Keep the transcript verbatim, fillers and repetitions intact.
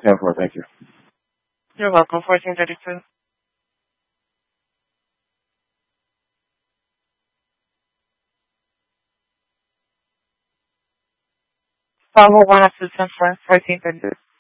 ten four, thank you. You're welcome. fourteen thirty-two. five oh one after ten four, fourteen thirty-two.